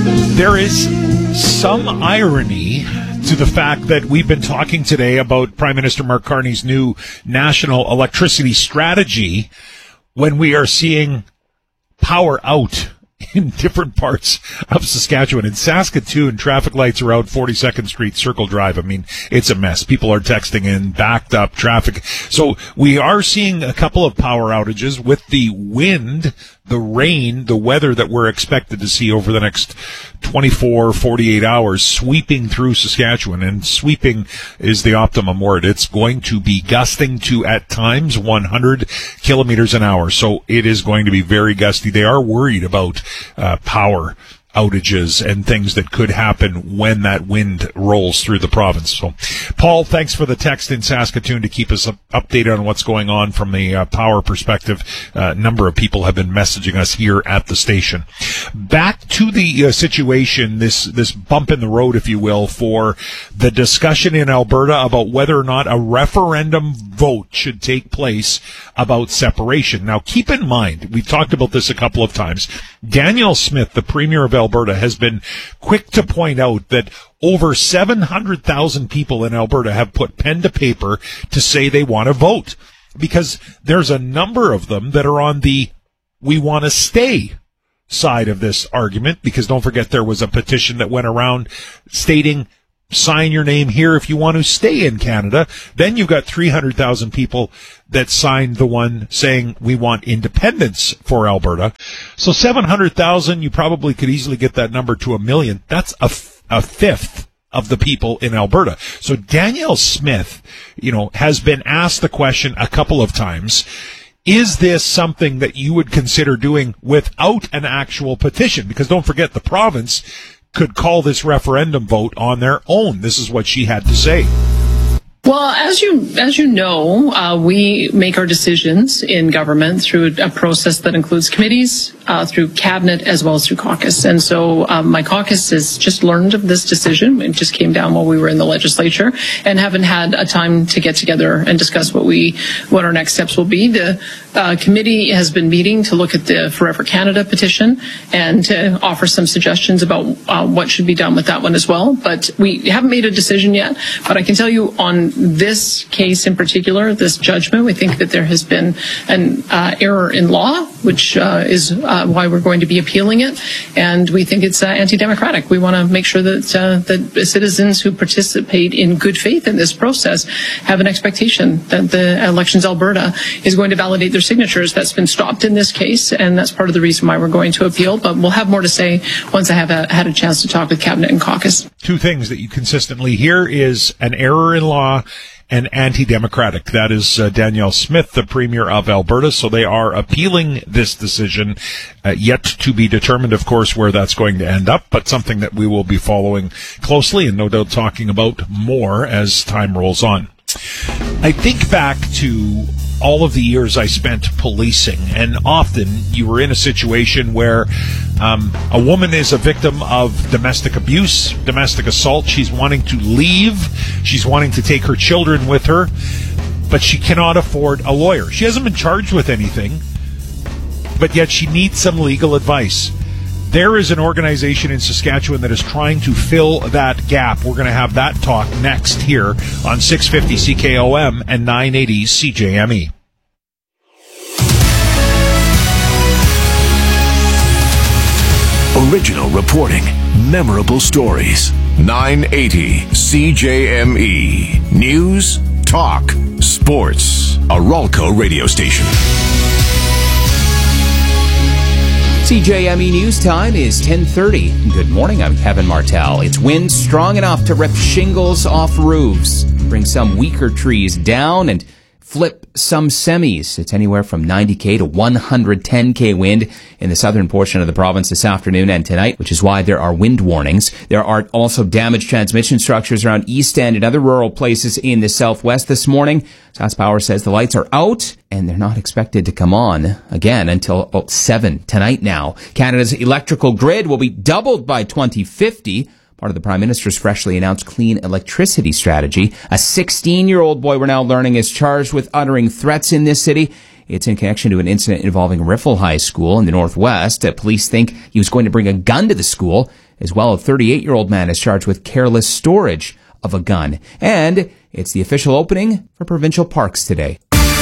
There is some irony to the fact that we've been talking today about Prime Minister Mark Carney's new national electricity strategy when we are seeing power out in different parts of Saskatchewan. In Saskatoon, traffic lights are out 42nd Street, Circle Drive. I mean, it's a mess. People are texting in, backed up traffic. So we are seeing a couple of power outages with the wind, the rain, the weather that we're expected to see over the next 24, 48 hours sweeping through Saskatchewan. And sweeping is the optimum word. It's going to be gusting to, at times, 100 kilometers an hour. So it is going to be very gusty. They are worried about power outages and things that could happen when that wind rolls through the province. So, Paul, thanks for the text in Saskatoon to keep us updated on what's going on from the power perspective. A number of people have been messaging us here at the station. Back to the situation, this bump in the road, if you will, for the discussion in Alberta about whether or not a referendum vote should take place about separation. Now, keep in mind, we've talked about this a couple of times. Danielle Smith, the Premier of Alberta, has been quick to point out that over 700,000 people in Alberta have put pen to paper to say they want to vote, because there's a number of them that are on the we want to stay side of this argument, because don't forget there was a petition that went around stating sign your name here if you want to stay in Canada. Then you've got 300,000 people that signed the one saying we want independence for Alberta. So 700,000, you probably could easily get that number to 1 million. That's a fifth of the people in Alberta. So Danielle Smith, has been asked the question a couple of times. Is this something that you would consider doing without an actual petition? Because don't forget, the province could call this referendum vote on their own. This is what she had to say. Well, as you know, we make our decisions in government through a process that includes committees, through cabinet, as well as through caucus. And so my caucus has just learned of this decision. It just came down while we were in the legislature and haven't had a time to get together and discuss what our next steps will be. The committee has been meeting to look at the Forever Canada petition and to offer some suggestions about what should be done with that one as well. But we haven't made a decision yet. But I can tell you on this case in particular, this judgment, we think that there has been an error in law, which is why we're going to be appealing it. And we think it's anti-democratic. We want to make sure that citizens who participate in good faith in this process have an expectation that the Elections Alberta is going to validate their signatures. That's been stopped in this case, and that's part of the reason why we're going to appeal. But we'll have more to say once I have had a chance to talk with Cabinet and caucus. Two things that you consistently hear is an error in law and anti-democratic. That is Danielle Smith, the Premier of Alberta. So they are appealing this decision, yet to be determined, of course, where that's going to end up, but something that we will be following closely and no doubt talking about more as time rolls on. I think back to all of the years I spent policing, and often you were in a situation where a woman is a victim of domestic abuse, domestic assault. She's wanting to leave. She's wanting to take her children with her, but she cannot afford a lawyer. She hasn't been charged with anything, but yet she needs some legal advice. There is an organization in Saskatchewan that is trying to fill that gap. We're going to have that talk next here on 650 CKOM and 980 CJME. Original reporting, memorable stories. 980 CJME. News, talk, sports. A Ralco radio station. CJME News Time is 10:30. Good morning, I'm Kevin Martell. It's wind strong enough to rip shingles off roofs, bring some weaker trees down, and flip some semis. It's anywhere from 90k to 110k wind in the southern portion of the province this afternoon and tonight, which is why there are wind warnings. There are also damaged transmission structures around East End and other rural places in the southwest this morning. SaskPower says the lights are out and they're not expected to come on again until about 7 tonight now. Canada's electrical grid will be doubled by 2050. Part of the Prime Minister's freshly announced clean electricity strategy. A 16-year-old boy, we're now learning, is charged with uttering threats in this city. It's in connection to an incident involving Riffle High School in the northwest. Police think he was going to bring a gun to the school As well, a 38-year-old man is charged with careless storage of a gun. And it's the official opening for provincial parks today.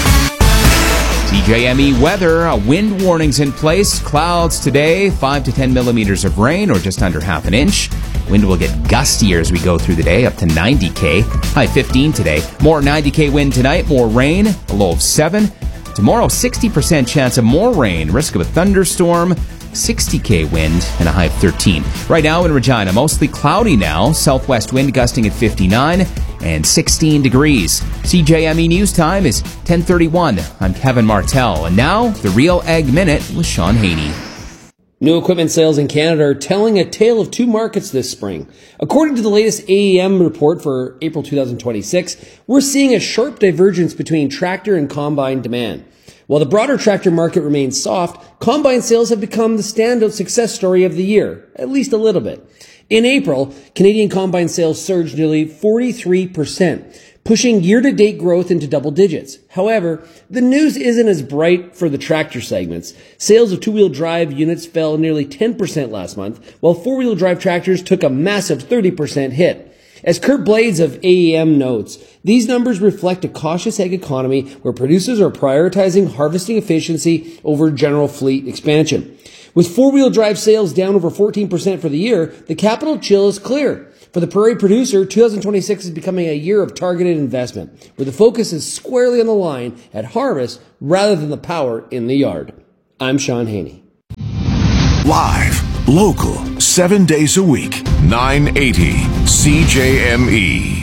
CJME weather, wind warnings in place. Clouds today, 5 to 10 millimeters of rain, or just under half an inch. Wind will get gustier as we go through the day, up to 90 km. High 15 today. More 90 km wind tonight, more rain, a low of 7. Tomorrow, 60% chance of more rain, risk of a thunderstorm, 60 km wind, and a high of 13. Right now in Regina, mostly cloudy now. Southwest wind gusting at 59 and 16 degrees. CJME News Time is 10:31. I'm Kevin Martell. And now, the Real Ag Minute with Sean Haney. New equipment sales in Canada are telling a tale of two markets this spring. According to the latest AEM report for April 2026, we're seeing a sharp divergence between tractor and combine demand. While the broader tractor market remains soft, combine sales have become the standout success story of the year, at least a little bit. In April, Canadian combine sales surged nearly 43%, pushing year-to-date growth into double digits. However, the news isn't as bright for the tractor segments. Sales of two-wheel drive units fell nearly 10% last month, while four-wheel drive tractors took a massive 30% hit. As Kurt Blades of AEM notes, these numbers reflect a cautious ag economy where producers are prioritizing harvesting efficiency over general fleet expansion. With four-wheel drive sales down over 14% for the year, the capital chill is clear. For the prairie producer, 2026 is becoming a year of targeted investment, where the focus is squarely on the line at harvest rather than the power in the yard. I'm Sean Haney. Live, local, 7 days a week, 980 CJME.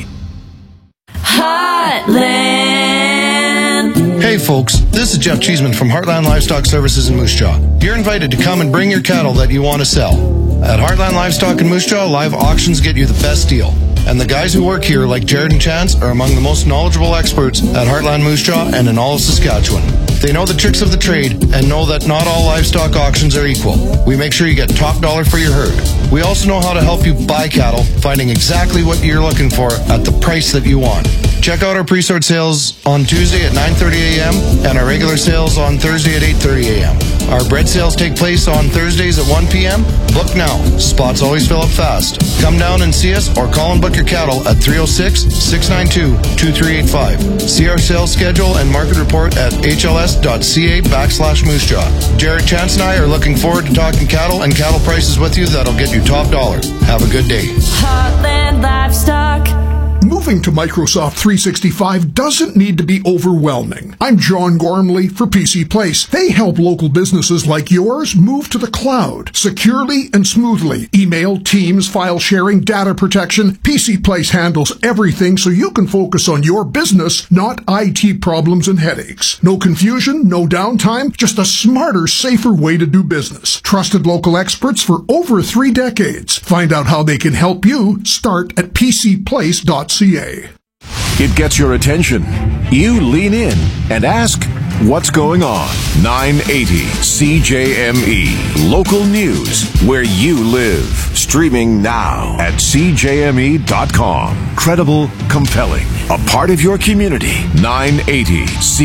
Heartland. Hey folks, this is Jeff Cheeseman from Heartland Livestock Services in Moose Jaw. You're invited to come and bring your cattle that you want to sell. At Heartland Livestock in Moose Jaw, live auctions get you the best deal. And the guys who work here, like Jared and Chance, are among the most knowledgeable experts at Heartland Moose Jaw and in all of Saskatchewan. They know the tricks of the trade and know that not all livestock auctions are equal. We make sure you get top dollar for your herd. We also know how to help you buy cattle, finding exactly what you're looking for at the price that you want. Check out our pre-sort sales on Tuesday at 9:30 a.m. and our regular sales on Thursday at 8:30 a.m. Our bread sales take place on Thursdays at 1 p.m. Book now. Spots always fill up fast. Come down and see us or call and book your cattle at 306-692-2385. See our sales schedule and market report at hls.ca/moosejaw. Jared, Chance, and I are looking forward to talking cattle and cattle prices with you that'll get you top dollar. Have a good day. Heartland Livestock. Moving to Microsoft 365 doesn't need to be overwhelming. I'm John Gormley for PC Place. They help local businesses like yours move to the cloud securely and smoothly. Email, Teams, file sharing, data protection. PC Place handles everything so you can focus on your business, not IT problems and headaches. No confusion, no downtime, just a smarter, safer way to do business. Trusted local experts for over 3 decades. Find out how they can help you. Start at pcplace.ca. It gets your attention. You lean in and ask, what's going on? 980 CJME. Local news where you live. Streaming now at CJME.com. Credible, compelling. A part of your community. 980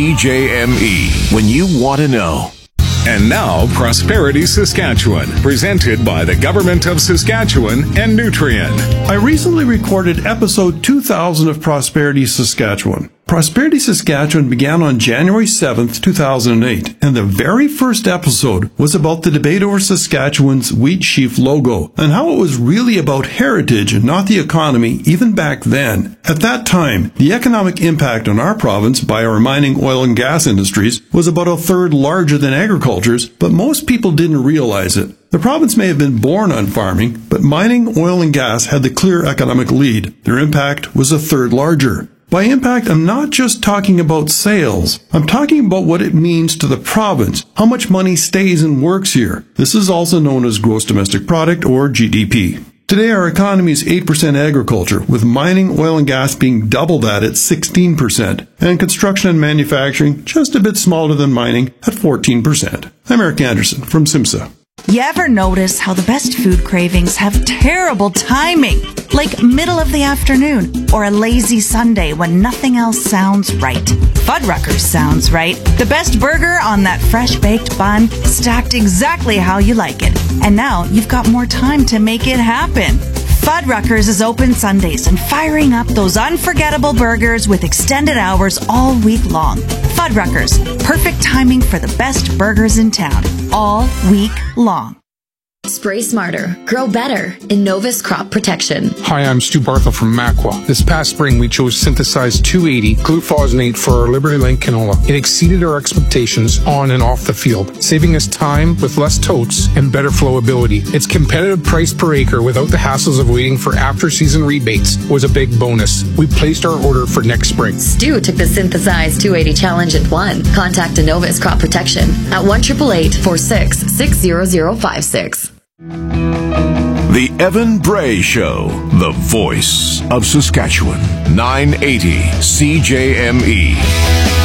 CJME. When you want to know. And now, Prosperity Saskatchewan, presented by the Government of Saskatchewan and Nutrien. I recently recorded episode 2000 of Prosperity Saskatchewan. Prosperity Saskatchewan began on January 7th, 2008, and the very first episode was about the debate over Saskatchewan's wheat sheaf logo and how it was really about heritage and not the economy even back then. At that time, the economic impact on our province by our mining, oil, and gas industries was about a third larger than agriculture's, but most people didn't realize it. The province may have been born on farming, but mining, oil, and gas had the clear economic lead. Their impact was a third larger. By impact, I'm not just talking about sales. I'm talking about what it means to the province, how much money stays and works here. This is also known as gross domestic product, or GDP. Today, our economy is 8% agriculture, with mining, oil, and gas being double that at 16%, and construction and manufacturing just a bit smaller than mining at 14%. I'm Eric Anderson from SIMSA. You ever notice how the best food cravings have terrible timing? Like middle of the afternoon or a lazy Sunday when nothing else sounds right. Fuddruckers sounds right. The best burger on that fresh baked bun, stacked exactly how you like it. And now you've got more time to make it happen. Fuddruckers is open Sundays and firing up those unforgettable burgers with extended hours all week long. Fuddruckers, perfect timing for the best burgers in town, all week long. Spray smarter, grow better. Innovis Crop Protection. Hi, I'm Stu Barthel from Macwa. This past spring, we chose synthesized 280 glufosinate for our Liberty Link canola. It exceeded our expectations on and off the field, saving us time with less totes and better flowability. Its competitive price per acre without the hassles of waiting for after-season rebates was a big bonus. We placed our order for next spring. Stu took the synthesized 280 challenge and won. Contact Innovis Crop Protection at 1-888-46-60056. The Evan Bray Show, the voice of Saskatchewan, 980 CJME.